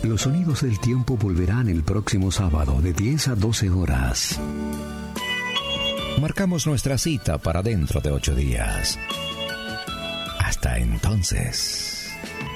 Los sonidos del tiempo volverán el próximo sábado de 10 a 12 horas. Marcamos nuestra cita para dentro de 8 días. Hasta entonces.